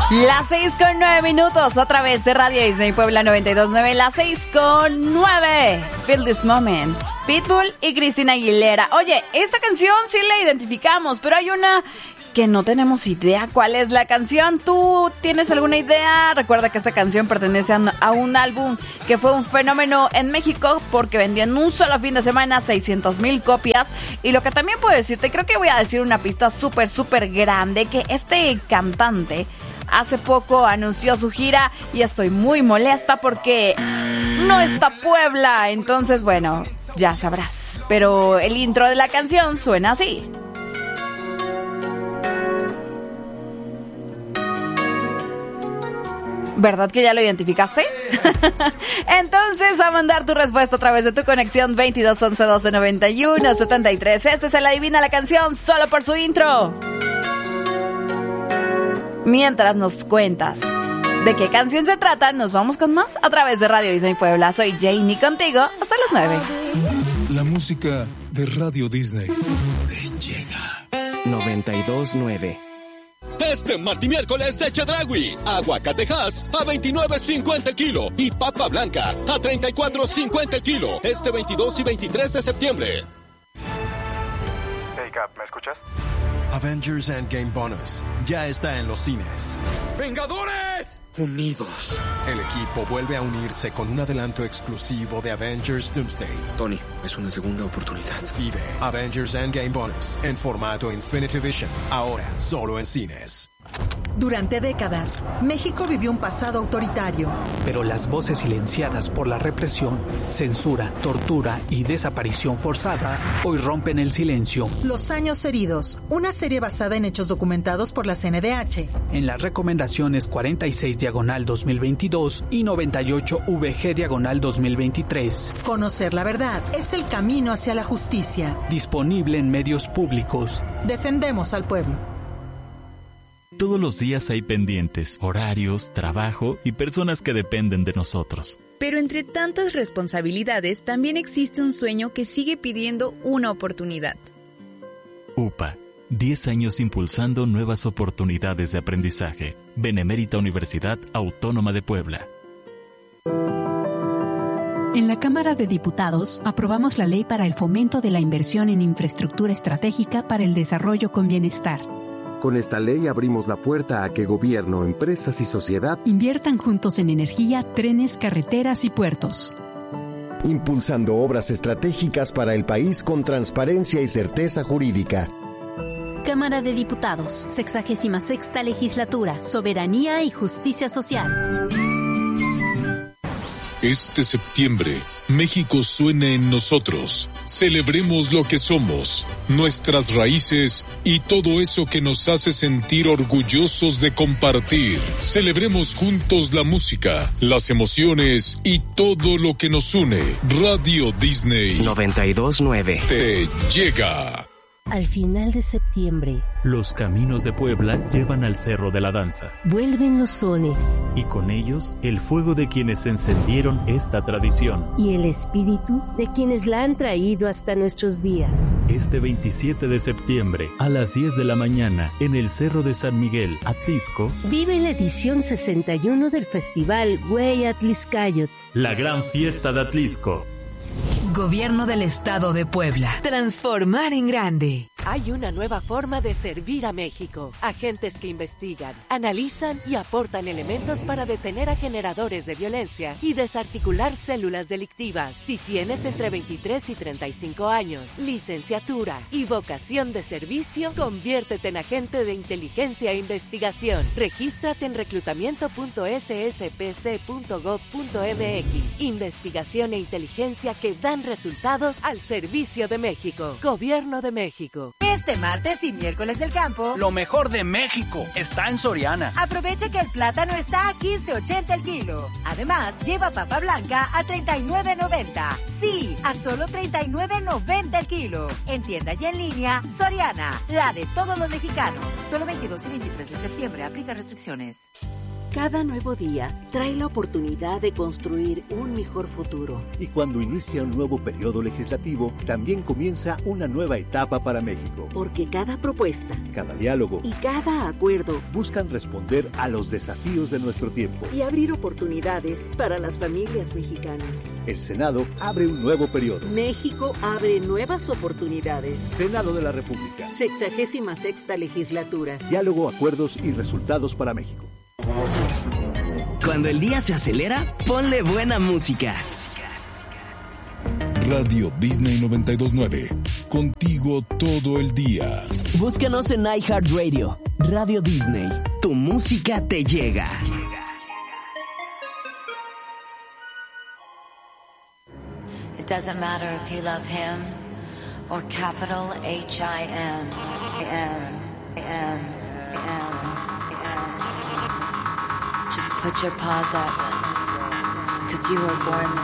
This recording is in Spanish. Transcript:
Las 6:09, a través de Radio Disney Puebla 92.9, las 6:09. Feel This Moment, Pitbull y Cristina Aguilera. Oye, esta canción sí la identificamos, pero hay una que no tenemos idea cuál es la canción. ¿Tú tienes alguna idea? Recuerda que esta canción pertenece a un álbum que fue un fenómeno en México porque vendió en un solo fin de semana 600,000 copias. Y lo que también puedo decirte, creo que voy a decir una pista súper grande, que este cantante hace poco anunció su gira y estoy muy molesta porque no está Puebla. Entonces, bueno, ya sabrás. Pero el intro de la canción suena así. ¿Verdad que ya lo identificaste? Entonces, a mandar tu respuesta a través de tu conexión 22 11 12 91 73. Este se la adivina la canción solo por su intro. Mientras nos cuentas de qué canción se trata, nos vamos con más a través de Radio Disney Puebla. Soy Janie contigo hasta las 9. La música de Radio Disney te llega. 92.9. Este martes y miércoles de Chedraui, aguacatejas a $29.50 el kilo y papa blanca a $34.50 el kilo, este 22 y 23 de septiembre. Hey Cap, ¿me escuchas? Avengers Endgame Bonus ya está en los cines. ¡Vengadores! Unidos. El equipo vuelve a unirse con un adelanto exclusivo de Avengers Doomsday. Tony, es una segunda oportunidad. Vive Avengers Endgame Bonus en formato Infinity Vision, ahora solo en cines. Durante décadas, México vivió un pasado autoritario. Pero las voces silenciadas por la represión, censura, tortura y desaparición forzada hoy rompen el silencio. Los años heridos, una serie basada en hechos documentados por la CNDH. En las recomendaciones 46/2022 y 98/VG/2023. Conocer la verdad es el camino hacia la justicia. Disponible en medios públicos. Defendemos al pueblo. Todos los días hay pendientes, horarios, trabajo y personas que dependen de nosotros. Pero entre tantas responsabilidades también existe un sueño que sigue pidiendo una oportunidad. UPA, 10 años impulsando nuevas oportunidades de aprendizaje. Benemérita Universidad Autónoma de Puebla. En la Cámara de Diputados aprobamos la ley para el fomento de la inversión en infraestructura estratégica para el desarrollo con bienestar. Con esta ley abrimos la puerta a que gobierno, empresas y sociedad inviertan juntos en energía, trenes, carreteras y puertos. Impulsando obras estratégicas para el país con transparencia y certeza jurídica. Cámara de Diputados, 66ª Legislatura, Soberanía y Justicia Social. Este septiembre, México suena en nosotros. Celebremos lo que somos, nuestras raíces y todo eso que nos hace sentir orgullosos de compartir. Celebremos juntos la música, las emociones y todo lo que nos une. Radio Disney 92.9 te llega. Al final de septiembre, los caminos de Puebla llevan al Cerro de la Danza. Vuelven los sones. Y con ellos, el fuego de quienes encendieron esta tradición. Y el espíritu de quienes la han traído hasta nuestros días. Este 27 de septiembre, a las 10 de la mañana, en el Cerro de San Miguel, Atlisco, vive la edición 61 del Festival Güey Atliscayot. La gran fiesta de Atlisco. Gobierno del Estado de Puebla. Transformar en grande. Hay una nueva forma de servir a México. Agentes que investigan, analizan y aportan elementos para detener a generadores de violencia y desarticular células delictivas. Si tienes entre 23 y 35 años, licenciatura y vocación de servicio, conviértete en agente de inteligencia e investigación. Regístrate en reclutamiento.sspc.gov.mx. Investigación e inteligencia que dan resultados al servicio de México. Gobierno de México. Este martes y miércoles del campo, lo mejor de México está en Soriana. Aprovecha que el plátano está a $15.80 el kilo. Además, lleva papa blanca a $39.90. Sí, a solo $39.90 el kilo. En tienda y en línea, Soriana, la de todos los mexicanos. Solo 22 y 23 de septiembre, aplica restricciones. Cada nuevo día trae la oportunidad de construir un mejor futuro. Y cuando inicia un nuevo periodo legislativo, también comienza una nueva etapa para México. Porque cada propuesta, cada diálogo y cada acuerdo buscan responder a los desafíos de nuestro tiempo y abrir oportunidades para las familias mexicanas. El Senado abre un nuevo periodo. México abre nuevas oportunidades. Senado de la República. 66ª legislatura. Diálogo, acuerdos y resultados para México. Cuando el día se acelera, ponle buena música. Radio Disney 92.9. Contigo todo el día. Búscanos en iHeartRadio. Radio Disney. Tu música te llega. It doesn't matter if you love him or capital H-I-M. Just put your paws up, 'cause you were born